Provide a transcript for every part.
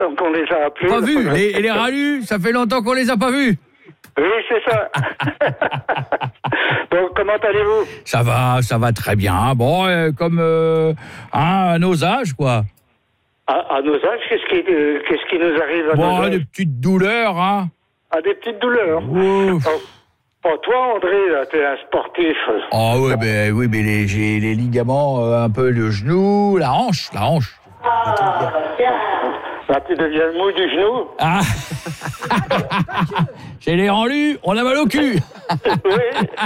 Donc on les a appelés. Pas vus. Les ralus, ça fait longtemps qu'on les a pas vus. Oui, c'est ça. Donc, comment allez-vous? Ça va très bien. Bon, comme à nos âges, quoi. À nos âges, qu'est-ce qui nous arrive à nos Bon, âges? des petites douleurs, hein. Ah, des petites douleurs. Ouf. Oh, toi, André, là, t'es un sportif. Oh oui, mais j'ai les ligaments, un peu le genou, la hanche. Là, tu deviens mou du genou. Ah. J'ai les rendus, on a mal au cul. Oui.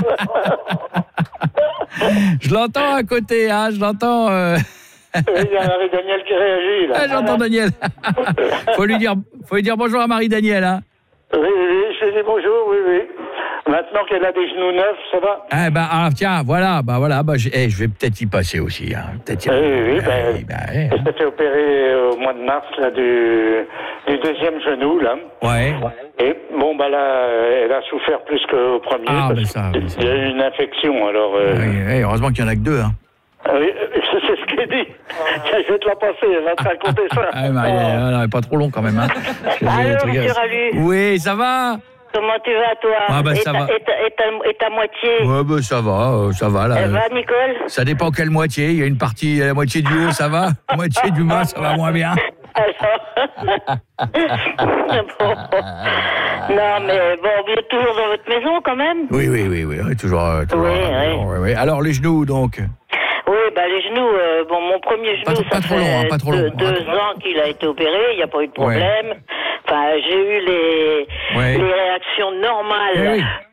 Je l'entends à côté, hein, je l'entends. Oui, il y a Marie-Daniel qui réagit, là. Ah, j'entends Daniel. Faut lui dire bonjour à Marie-Daniel, hein. Oui, je dis bonjour, oui. Maintenant qu'elle a des genoux neufs, ça va? Tiens, voilà, je vais peut-être y passer aussi, hein. Peut-être Oui, elle s'est fait opérer au mois de mars, là, du deuxième genou, là. Ouais. Et bon, là, elle a souffert plus qu'au premier. Ah, parce qu'il y a eu une infection, alors... Oui, heureusement qu'il n'y en a que deux, hein. Oui, c'est ce qu'elle dit. Tiens, je vais te la passer, elle va te raconter ça. Non, pas trop long quand même, hein. Alors, monsieur Ralu. Oui, ça va? Comment tu vas, toi? Ça va. Et ta moitié? Ouais, ça va, là. Elle va, Nicole? Ça dépend quelle moitié. Il y a une partie, la moitié du haut, ça va. La moitié du bas, ça va moins bien. Bon. Non, mais bon, vous êtes toujours dans votre maison, quand même? Oui, toujours. Oui. Alors, les genoux, donc? Oui, les genoux, mon premier genou, pas trop long, pas trop long. 2 ans qu'il a été opéré, il n'y a pas eu de problème. Ouais. Enfin, j'ai eu les réactions normales